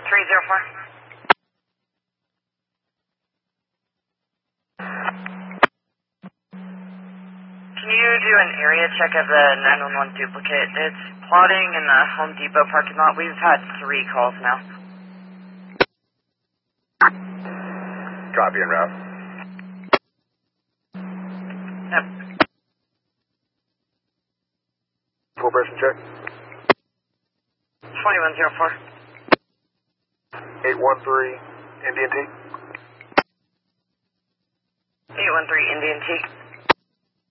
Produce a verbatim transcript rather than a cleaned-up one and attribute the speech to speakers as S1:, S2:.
S1: three zero four. Can you do an area check of the nine one one duplicate? It's plotting in the Home Depot parking lot. We've had three calls now.
S2: Copy en route.
S1: Yep.
S2: Full person check.
S1: twenty-one zero four.
S2: eight one three Indian T.
S1: eight one three Indian T.